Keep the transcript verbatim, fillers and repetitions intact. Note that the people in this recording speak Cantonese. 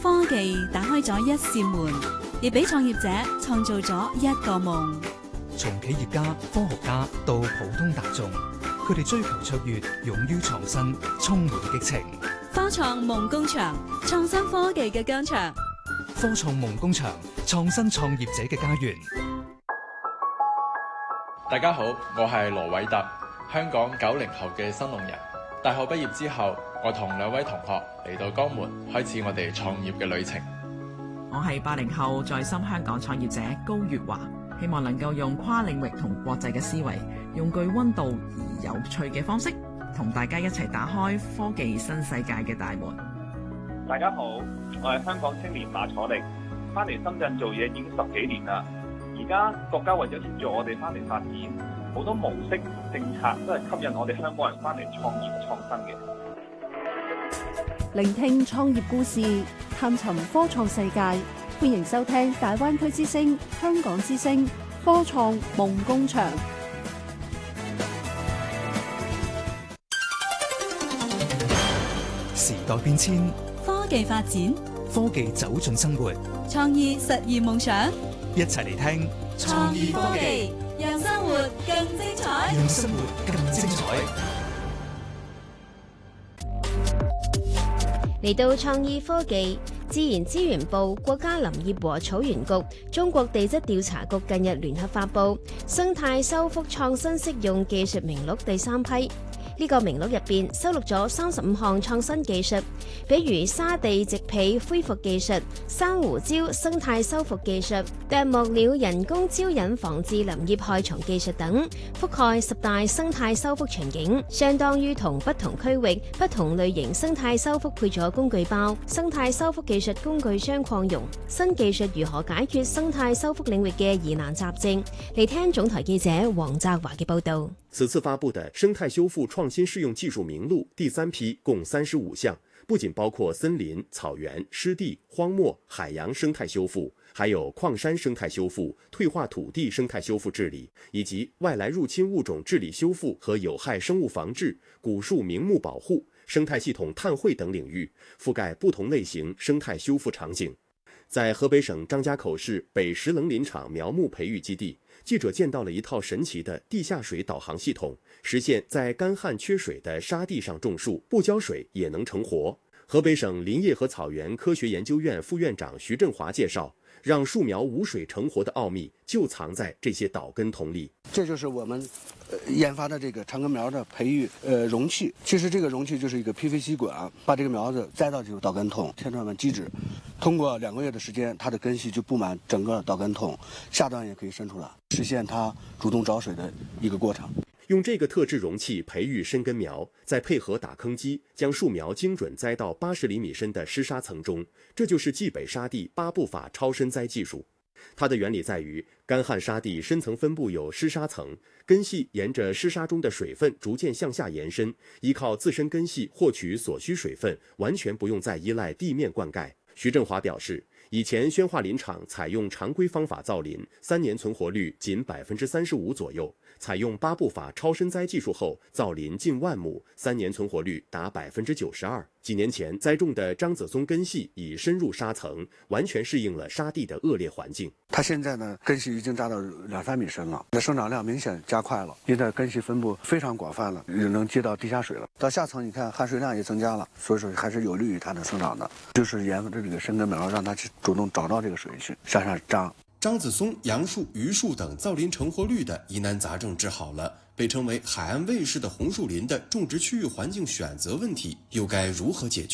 科技打開咗一扇門，亦俾創業者創造咗一個夢。 從企業家、科學家到普通大眾，佢哋追求卓越，勇於創新，充滿激情。 科創夢工場，創新科技嘅疆場。 科創夢工場，創新創業者嘅家園。 大家好，我係羅偉特，香港九零後嘅新農人。大學畢業之後，我同兩位同學嚟到江門，開始我哋創業嘅旅程。 我係八零後在深香港創業者高月華，希望能夠用跨領域同國際嘅思維，用具溫度而有趣嘅方式，同大家一齊打開科技新世界嘅大門。 大家好，我係香港青年馬楚力，翻嚟深圳做嘢已經十幾年啦。而家國家為咗協助我哋翻嚟發展，好多模式政策都係吸引我哋香港人翻嚟創業創新嘅。 聆聽創業故事，探尋科創世界，歡迎收聽大灣區之聲、香港之聲科創夢工場。 時代變遷， 科技發展， 科技走進生活， 創意實現夢想。 一齊嚟聽創意科技，讓生活更精彩， 讓生活更精彩。 嚟到創意科技，自然資源部、國家林業和草原局、中國地質調查局近日聯合發布生態修復創新適用技術名錄第三批。呢個名錄入邊收錄咗三十五項創新技術，比如沙地植被恢復技術、珊瑚礁生態修復技術、啄木鳥人工招引防治林業害蟲技術等，覆蓋十大生態修復場景，相當於同不同區域、不同類型生態修復配咗工具包，生態修復技術工具箱擴容，新技術如何解決生態修復領域嘅疑難雜症？嚟聽總台記者黃澤華嘅報道。 此次發布的生態修復創新適用技術名錄第三批共三十五項，不僅包括森林、草原、濕地、荒漠、海洋生態修復，還有礦山生態修復、退化土地生態修復治理，以及外來入侵物種治理修復和有害生物防治、古樹名木保護、生態系統碳匯等領域，覆蓋不同類型生態修復場景。在河北省張家口市北石棱林場苗木培育基地，記者見到了一套神奇的地下水導航系統，實現在乾旱缺水的沙地上種樹，不澆水也能成活。河北省林業和草原科學研究院副院長徐振華介紹，讓樹苗無水成活的奧秘就藏在這些導根筒裏。 這就是我們研發的這個長根苗的培育呃容器。其實這個容器就是一個 P V C 管，把這個苗子栽到這個導根筒，填充滿基質。通過兩個月的時間，它的根系就布滿整個導根筒，下端也可以伸出來，實現它主動找水的一個過程。 用這個特製容器培育深根苗，再配合打坑機，將樹苗精準栽到八十厘米深的濕沙層中，這就是冀北沙地八步法超深栽技術。它的原理在於，乾旱沙地深層分布有濕沙層，根系沿着濕沙中的水分逐漸向下延伸，依靠自身根系獲取所需水分，完全不用再依賴地面灌溉。徐振華表示，以前宣化林場採用常規方法造林，三年存活率僅百分之三十五左右。採用八步法超深栽技術後，造林近萬畝，三年存活率達百分之九十二。幾年前栽種的張子松根系已深入沙層，完全適應了沙地的惡劣環境。 它現在呢，根系已經扎到兩三米深了，生長量明顯加快了，因為根系分布非常廣泛了，也能接到地下水了。到下層，你看含水量也增加了，所以說還是有利於它的生長的。就是研發這個深根苗，讓它去主動找到這個水去向上扎。 張子松、楊樹、榆樹等造林成活率的疑難雜症治好了，被稱為海岸衛士的紅樹林的種植區域環境選擇問題又該如何解決？